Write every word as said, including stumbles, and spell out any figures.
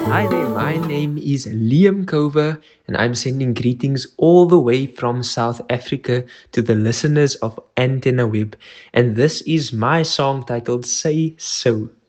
Hi there, my name is Liam Cover, and I'm sending greetings all the way from South Africa to the listeners of Antenna Web. And this is my song titled Say So.